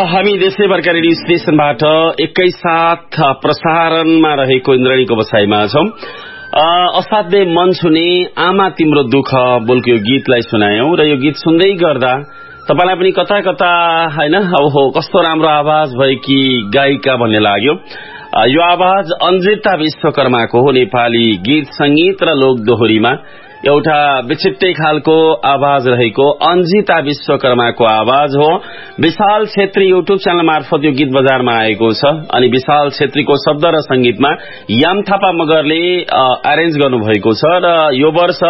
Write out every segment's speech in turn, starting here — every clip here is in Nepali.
हामी देशैभरका रेडियो स्टेशनबाट एकैसाथ प्रसारणमा रहेको इन्द्रणीको बसाइमा छौं। असाध्यै मन छुने आमा तिम्रो दुःख बोलको यो गीतलाई सुनायौं र यो गीत सुन्दै गर्दा तपाईलाई पनि कता कता हैन हो कस्तो राम्रो आवाज भएकी गायिका भन्ने लाग्यो। यो आवाज अन्जिता विश्वकर्माको हो। नेपाली गीत संगीत र लोक दोहोरीमा एउटा विचिट्टै खालको आवाज रहेको अन्जिता विश्वकर्माको आवाज हो। विशाल छेत्री युट्युब च्यानल मार्फत यो गीत बजारमा आएको छ अनि विशाल छेत्रीको शब्द र संगीतमा याम थापा मगरले अरेन्ज गर्नुभएको छ र यो वर्ष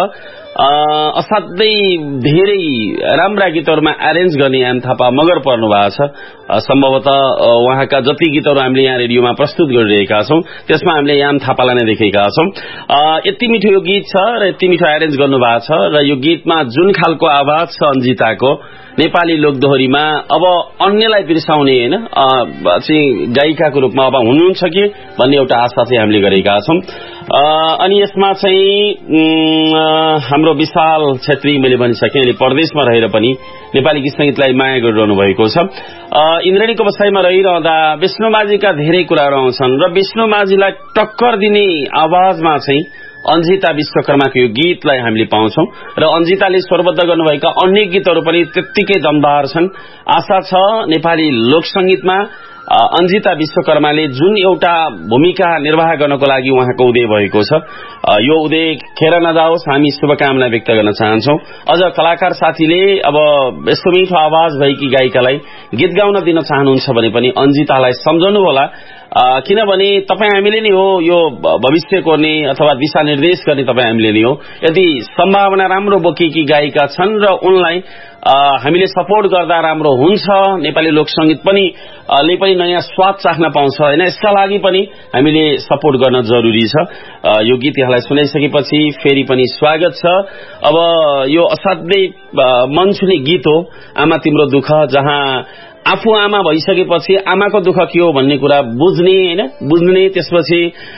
असाध्यै धेरै राम्रा गीतहरुमा अरेन्ज गर्ने याम थापा मगर पर्नु भएको छ। सम्भवतः उहाँका जति गीतहरु हामीले यहाँ रेडियोमा प्रस्तुत गरिरहेका छौं त्यसमा हामीले याम थापालाई नै देखेका छौं। यति मिठो यो गीत छ र यति मिठो अरेन्ज गर्नु भएको छ र यो गीतमा जुन खालको आवाज छ अन्जिताको नेपाली लोक दोहोरीमा अब अन्यलाई बिर्साउने हैन चाहिँ गायिकाको रूपमा अब हुनुहुन्छ कि भन्ने एउटा आशा चाहिँ हामीले गरेका छौं। अनि यसमा चाहिँ हाम्रो विशाल छेत्री मैले भनिसके अहिले परदेशमा रहेर पनि नेपाली गीत संगीतलाई माया गरिरहनु भएको छ। इन्द्रणीको बसाइमा रहिरहँदा विष्णुमाझीका धेरै कुराहरू आउँछन् र विष्णुमाझीलाई टक्कर दिने आवाजमा चाहिँ अन्जिता विश्वकर्माको यो गीतलाई हामीले पाउँछौं र अन्जिताले स्वरबद्ध गर्नुभएका अन्य गीतहरू पनि त्यत्तिकै दमदार छन्। आशा छ नेपाली लोक संगीतमा अन्जिता विश्वकर्माले जुन एउटा भूमिका निर्वाह गर्नको लागि उहाँको उदय भएको छ यो उदय खेर नजाओस् हामी शुभकामना व्यक्त गर्न चाहन्छौं। अझ कलाकार साथीले अब यस्तो मिठो आवाज भएकी गायिकालाई गीत गाउन दिन चाहनुहुन्छ भने पनि अन्जितालाई सम्झनु होला किनभने तपाई हामीले नै हो यो भविष्य कोर्ने अथवा दिशा निर्देश गर्ने तपाई हामीले नै हो। यदि सम्भावना राम्रो बोकेकी गायिका छन् र उनलाई हामीले सपोर्ट गर्दा राम्रो हुन्छ नेपाली लोक संगीत पनि ले पनि नयाँ स्वाद चाख्न पाउँछ हैन। यसका लागि पनि हामीले सपोर्ट गर्न जरुरी छ। यो गीत यहाँलाई सुनाइसकेपछि फेरि पनि स्वागत छ। अब यो असाध्यै मन छुने गीत हो आमा तिम्रो दुःख, जहाँ आफू आमा भइसकेपछि आमाको दुःख के हो भन्ने कुरा बुझ्ने हैन बुझ्ने त्यसपछि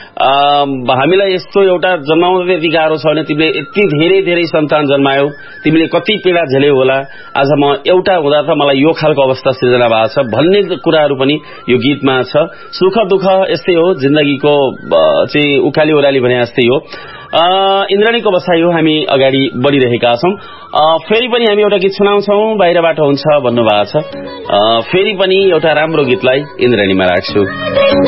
हामीलाई यस्तो एउटा जन्माउन त्यति गाह्रो छ भने तिमीले यति धेरै धेरै सन्तान जन्मायौ तिमीले कति पीडा झेल्यौ होला आज म एउटा हुँदा त मलाई यो खालको अवस्था सृजना भएको छ भन्ने कुराहरू पनि यो गीतमा छ। सुख दुःख यस्तै हो जिन्दगीको चाहिँ उकाली ओराली भने जस्तै हो। इन्द्रणीको बसाइ हो हामी अगाडि बढिरहेका छौं। फेरि पनि हामी एउटा गीत सुनाउँछौं बाहिरबाट हुन्छ भन्नुभएको छ। फेरि पनि एउटा राम्रो गीतलाई इन्द्रणीमा राख्छु।